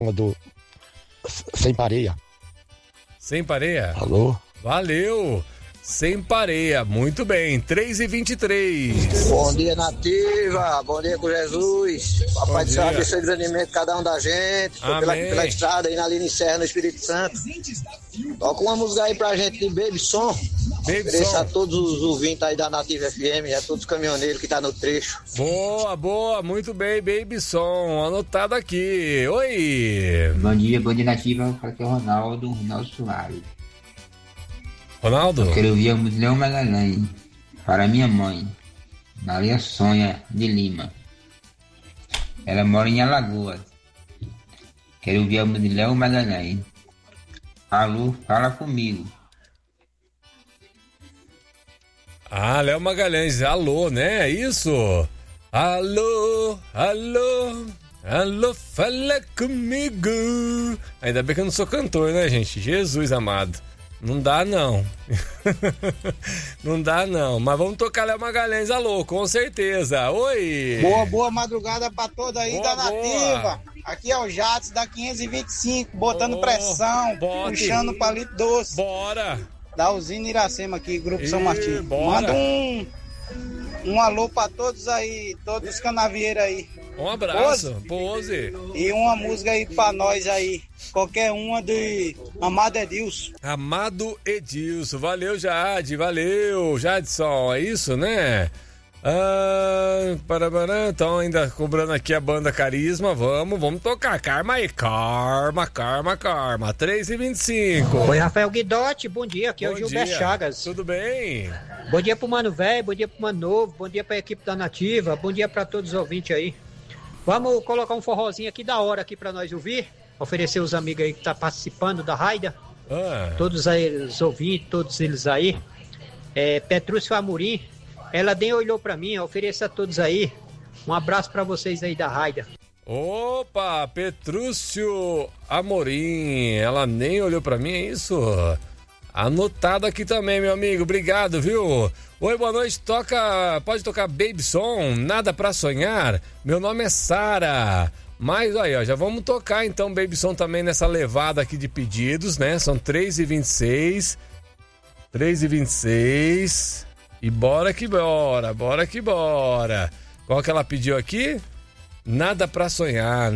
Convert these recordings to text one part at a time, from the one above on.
do Sem Pareia. Sem Pareia? Alô? Valeu! Sem Pareia, muito bem, 3h23. Bom dia, Nativa, bom dia com Jesus. Papai do céu abençoe grandemente cada um da gente. Tô pela estrada aí na linha Serra, no Espírito Santo. Toca uma música aí pra gente de Baby Som. Ofereço a todos os ouvintes aí da Nativa FM e a todos os caminhoneiros que tá no trecho. Boa, muito bem, Baby Som, anotado aqui. Oi! Bom dia, Nativa, aqui é o Ronaldo Soares. Ronaldo? Eu quero ouvir a música Leão Magalhães para minha mãe, Maria Sônia de Lima. Ela mora em Alagoas. Quero ouvir a música Leão Magalhães. Alô, fala comigo. Léo Magalhães, alô, né? É isso? Alô, fala comigo. Ainda bem que eu não sou cantor, né, gente? Jesus amado. Não dá, não. Não dá, não. Mas vamos tocar Léo Magalhães, alô, com certeza. Oi! Boa madrugada pra toda aí da Nativa. Aqui é o Jats da 525, botando pressão, puxando o palito doce. Bora! Da usina Iracema aqui, Grupo São Martinho. Bora. Manda um alô pra todos aí, todos os canavieiros aí. Um abraço, Pose. E uma música aí pra nós aí, qualquer uma de Amado Edilson. Amado Edilson, valeu Jade, valeu Jadson, é isso, né? Então ainda cobrando aqui a banda Carisma, vamos tocar Karma aí, Karma, 3h25. Oi, Rafael Guidotti, bom dia, aqui é o Gilberto Chagas. Tudo bem? Bom dia pro Mano Velho, bom dia pro Mano Novo, bom dia pra equipe da Nativa, bom dia pra todos os ouvintes aí. Vamos colocar um forrozinho aqui da hora aqui pra nós ouvir, oferecer os amigos aí que tá participando da Raida, todos aí, os ouvintes, todos eles aí, Petrúcio Amorim. Ela nem olhou pra mim, ofereço a todos aí. Um abraço pra vocês aí da Raida. Opa, Petrúcio Amorim, ela nem olhou pra mim, é isso? Anotado aqui também, meu amigo, obrigado, viu? Oi, boa noite, pode tocar Baby Som, Nada Pra Sonhar? Meu nome é Sara. Mas aí, ó, já vamos tocar então Baby Som também nessa levada aqui de pedidos, né? São 3h26. E bora que bora. Qual que ela pediu aqui? Nada pra sonhar,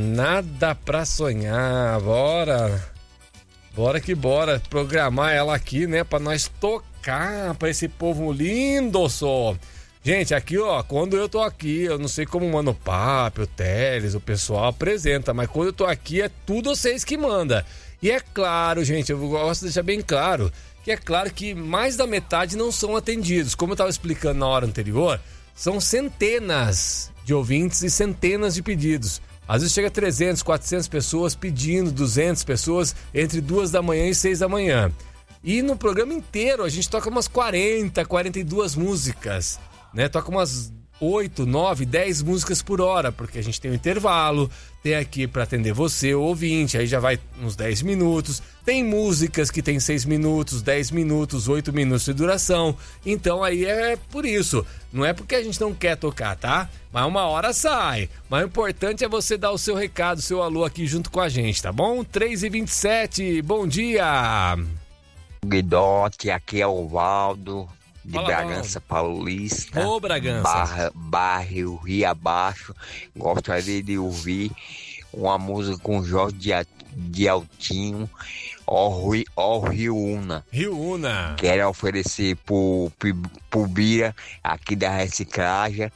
Bora que bora, programar ela aqui, né, pra nós tocar pra esse povo lindo, só. Gente, aqui, ó, quando eu tô aqui, eu não sei como o Mano Papo, o Teles, o pessoal apresenta, mas quando eu tô aqui é tudo vocês que manda. E é claro, gente, eu gosto de deixar bem claro, que é claro que mais da metade não são atendidos. Como eu estava explicando na hora anterior, são centenas de ouvintes e centenas de pedidos. Às vezes chega a 300, 400 pessoas pedindo, 200 pessoas entre 2 da manhã e 6 da manhã. E no programa inteiro a gente toca umas 40, 42 músicas, né? Toca umas 8, 9, 10 músicas por hora, porque a gente tem um intervalo, tem aqui para atender você, o ouvinte, aí já vai uns 10 minutos, tem músicas que tem 6 minutos, 10 minutos, 8 minutos de duração, então aí é por isso, não é porque a gente não quer tocar, tá? Mas uma hora sai, mas o importante é você dar o seu recado, o seu alô aqui junto com a gente, tá bom? 3h27, bom dia! Guidotti, aqui é o Valdo, de Fala, Bragança Paulista. Ô, Bragança. Bairro Rio Abaixo. Gostaria de ouvir uma música com Jorge de Altinho, Ó Rio Una. Rio Una. Quero oferecer pro Bira, aqui da reciclagem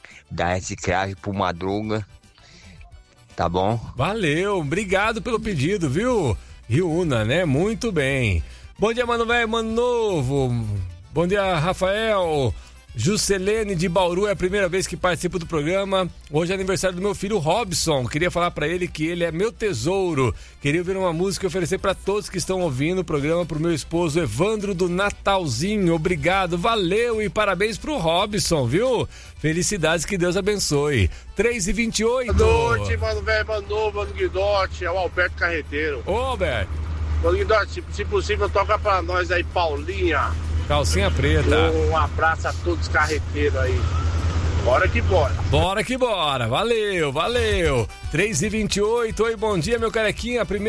pro Madruga. Tá bom? Valeu, obrigado pelo pedido, viu? Rio Una, né? Muito bem. Bom dia, Mano Velho, Mano Novo. Bom dia, Rafael. Juscelene de Bauru, é a primeira vez que participo do programa. Hoje é aniversário do meu filho Robson. Queria falar pra ele que ele é meu tesouro. Queria ouvir uma música e oferecer pra todos que estão ouvindo o programa, pro meu esposo Evandro do Natalzinho. Obrigado, valeu e parabéns pro Robson, viu? Felicidades, que Deus abençoe. 3h28. Boa noite, Mano Velho, Mano Novo, Mano Guidotti. É o Alberto Carreteiro. Ô, Alberto. Mano Guidotti, se possível, toca pra nós aí, Paulinha. Calcinha preta. Um abraço a todos os carreteiros aí. Bora que bora. Bora que bora. Valeu, valeu. 3h28. Oi, bom dia, meu carequinha. Primeiro